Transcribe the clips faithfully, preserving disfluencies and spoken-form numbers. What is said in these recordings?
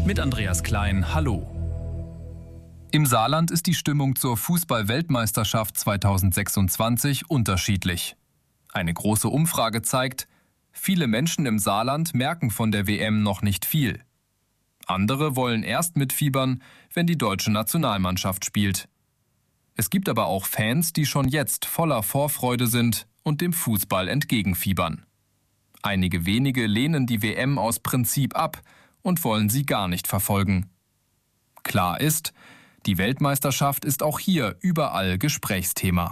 Mit Andreas Klein, hallo. Im Saarland ist die Stimmung zur Fußball-Weltmeisterschaft zweitausendsechsundzwanzig unterschiedlich. Eine große Umfrage zeigt, viele Menschen im Saarland merken von der W M noch nicht viel. Andere wollen erst mitfiebern, wenn die deutsche Nationalmannschaft spielt. Es gibt aber auch Fans, die schon jetzt voller Vorfreude sind und dem Fußball entgegenfiebern. Einige wenige lehnen die W M aus Prinzip ab und wollen sie gar nicht verfolgen. Klar ist, die Weltmeisterschaft ist auch hier überall Gesprächsthema.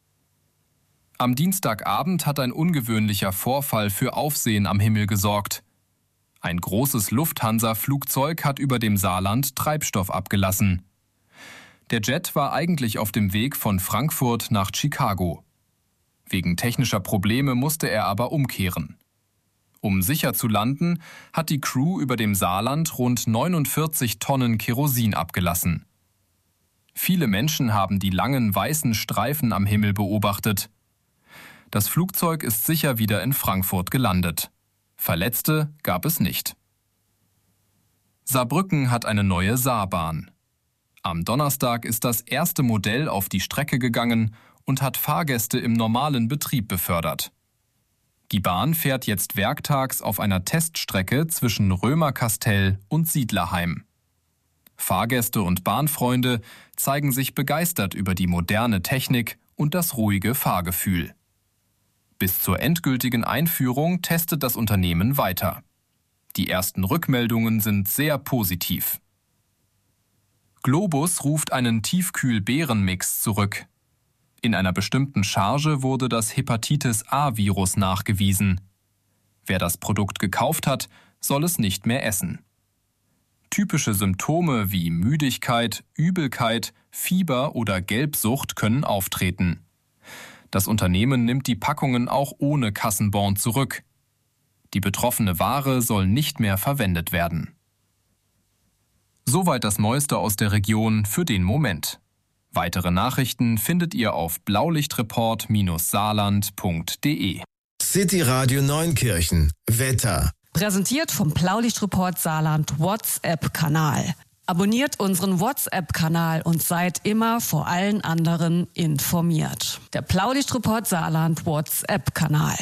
Am Dienstagabend hat ein ungewöhnlicher Vorfall für Aufsehen am Himmel gesorgt. Ein großes Lufthansa-Flugzeug hat über dem Saarland Treibstoff abgelassen. Der Jet war eigentlich auf dem Weg von Frankfurt nach Chicago. Wegen technischer Probleme musste er aber umkehren. Um sicher zu landen, hat die Crew über dem Saarland rund neunundvierzig Tonnen Kerosin abgelassen. Viele Menschen haben die langen weißen Streifen am Himmel beobachtet. Das Flugzeug ist sicher wieder in Frankfurt gelandet. Verletzte gab es nicht. Saarbrücken hat eine neue Saarbahn. Am Donnerstag ist das erste Modell auf die Strecke gegangen und hat Fahrgäste im normalen Betrieb befördert. Die Bahn fährt jetzt werktags auf einer Teststrecke zwischen Römerkastell und Siedlerheim. Fahrgäste und Bahnfreunde zeigen sich begeistert über die moderne Technik und das ruhige Fahrgefühl. Bis zur endgültigen Einführung testet das Unternehmen weiter. Die ersten Rückmeldungen sind sehr positiv. Globus ruft einen Tiefkühl-Beeren-Mix zurück. In einer bestimmten Charge wurde das Hepatitis-A-Virus nachgewiesen. Wer das Produkt gekauft hat, soll es nicht mehr essen. Typische Symptome wie Müdigkeit, Übelkeit, Fieber oder Gelbsucht können auftreten. Das Unternehmen nimmt die Packungen auch ohne Kassenbon zurück. Die betroffene Ware soll nicht mehr verwendet werden. Soweit das Neueste aus der Region für den Moment. Weitere Nachrichten findet ihr auf blaulichtreport Saarland punkt de. City Radio Neunkirchen. Wetter. Präsentiert vom Blaulichtreport Saarland WhatsApp-Kanal. Abonniert unseren WhatsApp-Kanal und seid immer vor allen anderen informiert. Der Blaulichtreport Saarland WhatsApp-Kanal.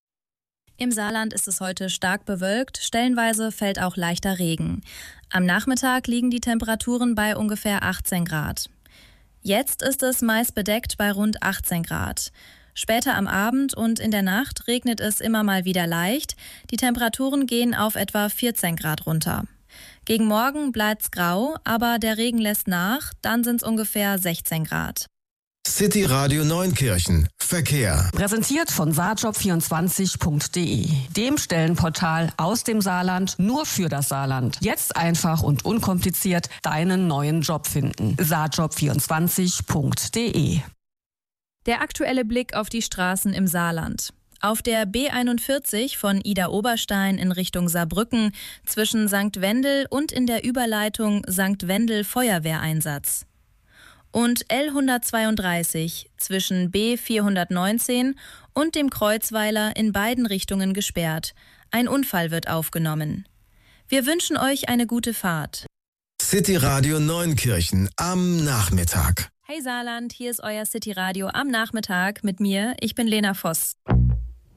Im Saarland ist es heute stark bewölkt, stellenweise fällt auch leichter Regen. Am Nachmittag liegen die Temperaturen bei ungefähr achtzehn Grad. Jetzt ist es meist bedeckt bei rund achtzehn Grad. Später am Abend und in der Nacht regnet es immer mal wieder leicht. Die Temperaturen gehen auf etwa vierzehn Grad runter. Gegen Morgen bleibt's grau, aber der Regen lässt nach, dann sind's ungefähr sechzehn Grad. City Radio Neunkirchen. Verkehr. Präsentiert von saarjob vierundzwanzig punkt de, dem Stellenportal aus dem Saarland nur für das Saarland. Jetzt einfach und unkompliziert deinen neuen Job finden. saarjob vierundzwanzig punkt de. Der aktuelle Blick auf die Straßen im Saarland. Auf der B einundvierzig von Idar-Oberstein in Richtung Saarbrücken zwischen Sankt Wendel und in der Überleitung Sankt Wendel Feuerwehreinsatz. Und L hundertzweiunddreißig zwischen B vierhundertneunzehn und dem Kreuzweiler in beiden Richtungen gesperrt. Ein Unfall wird aufgenommen. Wir wünschen euch eine gute Fahrt. City Radio Neunkirchen am Nachmittag. Hey Saarland, hier ist euer City Radio am Nachmittag mit mir. Ich bin Lena Voss.